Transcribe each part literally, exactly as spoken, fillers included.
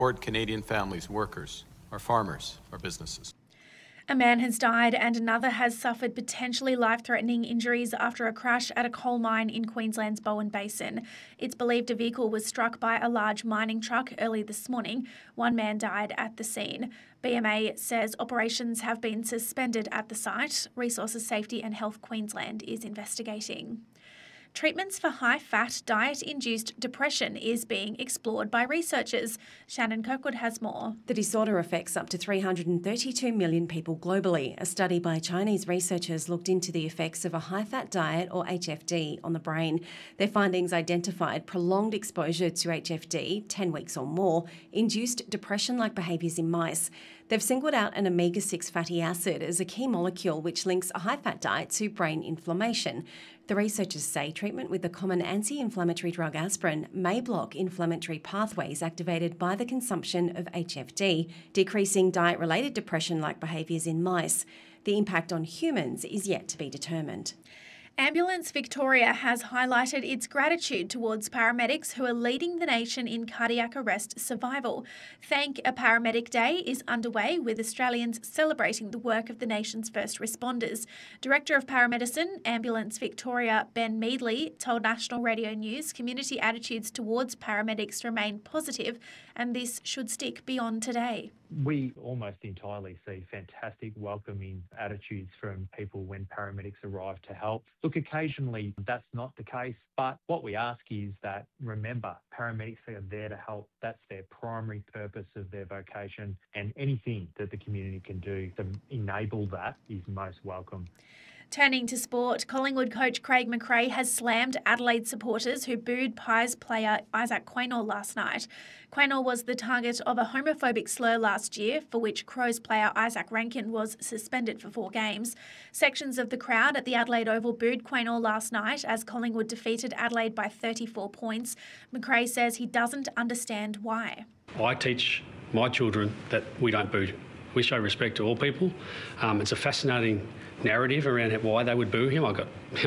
support Canadian families, workers, our farmers, our businesses. A man has died and another has suffered potentially life-threatening injuries after a crash at a coal mine in Queensland's Bowen Basin. It's believed a vehicle was struck by a large mining truck early this morning. One man died at the scene. B M A says operations have been suspended at the site. Resources Safety and Health Queensland is investigating. Treatments for high-fat, diet-induced depression is being explored by researchers. Shannon Kirkwood has more. The disorder affects up to three hundred thirty-two million people globally. A study by Chinese researchers looked into the effects of a high-fat diet, or H F D, on the brain. Their findings identified prolonged exposure to H F D, ten weeks or more, induced depression-like behaviours in mice. They've singled out an omega six fatty acid as a key molecule which links a high-fat diet to brain inflammation. The researchers say treatment with the common anti-inflammatory drug aspirin may block inflammatory pathways activated by the consumption of H F D, decreasing diet-related depression-like behaviours in mice. The impact on humans is yet to be determined. Ambulance Victoria has highlighted its gratitude towards paramedics who are leading the nation in cardiac arrest survival. Thank a Paramedic Day is underway with Australians celebrating the work of the nation's first responders. Director of Paramedicine, Ambulance Victoria, Ben Meadley, told National Radio News community attitudes towards paramedics remain positive and this should stick beyond today. We almost entirely see fantastic welcoming attitudes from people when paramedics arrive to help. Look, occasionally that's not the case, but what we ask is that, remember, paramedics are there to help. That's their primary purpose of their vocation, and anything that the community can do to enable that is most welcome. Turning to sport, Collingwood coach Craig McRae has slammed Adelaide supporters who booed Pies player Isaac Quaynor last night. Quaynor was the target of a homophobic slur last year, for which Crows player Isaac Rankin was suspended for four games. Sections of the crowd at the Adelaide Oval booed Quaynor last night as Collingwood defeated Adelaide by thirty-four points. McRae says he doesn't understand why. I teach my children that we don't boo. We show respect to all people. Um, it's a fascinating narrative around why they would boo him. I got,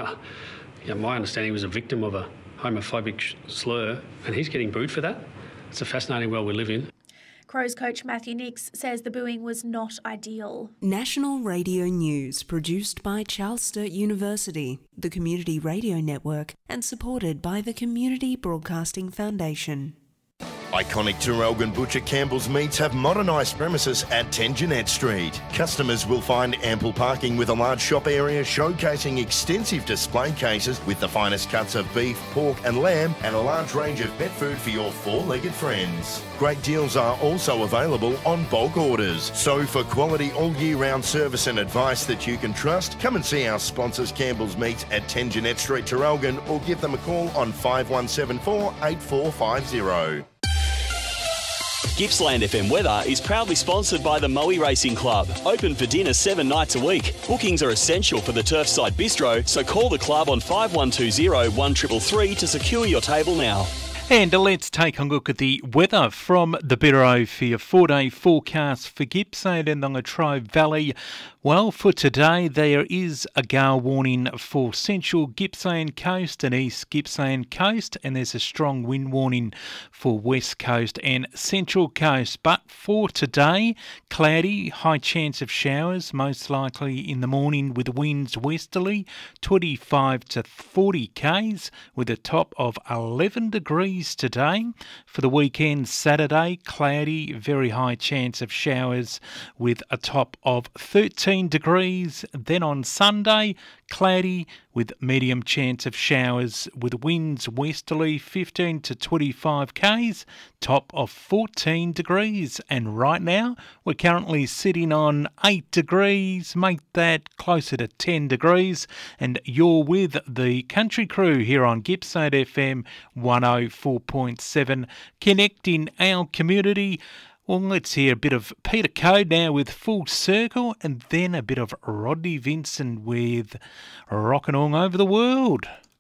you know, my understanding he was a victim of a homophobic slur, and he's getting booed for that. It's a fascinating world we live in. Crows coach Matthew Nix says the booing was not ideal. National Radio News, produced by Charles Sturt University, the Community Radio Network, and supported by the Community Broadcasting Foundation. Iconic Traralgon Butcher Campbell's Meats have modernised premises at ten Jeanette Street. Customers will find ample parking with a large shop area showcasing extensive display cases with the finest cuts of beef, pork and lamb and a large range of pet food for your four-legged friends. Great deals are also available on bulk orders. So for quality all year round service and advice that you can trust, come and see our sponsors Campbell's Meats at ten Jeanette Street, Traralgon, or give them a call on five one seven four, eight four five zero. Gippsland F M Weather is proudly sponsored by the Moe Racing Club. Open for dinner seven nights a week. Bookings are essential for the Turfside Bistro, so call the club on five one two zero, one three three three to secure your table now. And let's take a look at the weather from the Bureau for your four-day forecast for Gippsland and the Latrobe Valley. Well, for today, there is a gale warning for central Gippsland Coast and east Gippsland Coast, and there's a strong wind warning for west coast and central coast. But for today, cloudy, high chance of showers, most likely in the morning with winds westerly, twenty-five to forty k's, with a top of eleven degrees today. For the weekend, Saturday, cloudy, very high chance of showers with a top of thirteen degrees. Then on Sunday, cloudy with medium chance of showers with winds westerly, fifteen to twenty-five k's, top of fourteen degrees. And right now, we're currently sitting on eight degrees, make that closer to ten degrees. And you're with the Country Crew here on Gippsland F M one oh four point seven, connecting our community. Well, let's hear a bit of Peter Code now with Full Circle, and then a bit of Rodney Vincent with Rockin' All Over the World.